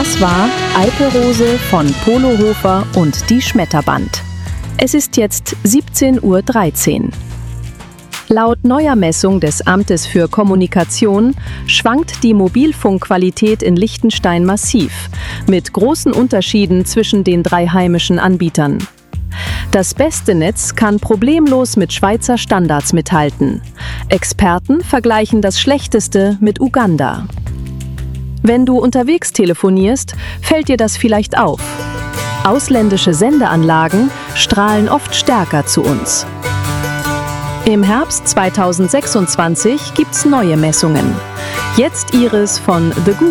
Das war Alpe-Rose von Polo Hofer und die Schmetterband. Es ist jetzt 17:13 Uhr. Laut neuer Messung des Amtes für Kommunikation schwankt die Mobilfunkqualität in Liechtenstein massiv, mit großen Unterschieden zwischen den 3 heimischen Anbietern. Das beste Netz kann problemlos mit Schweizer Standards mithalten. Experten vergleichen das schlechteste mit Uganda. Wenn du unterwegs telefonierst, fällt dir das vielleicht auf. Ausländische Sendeanlagen strahlen oft stärker zu uns. Im Herbst 2026 gibt's neue Messungen. Jetzt Iris von The Google.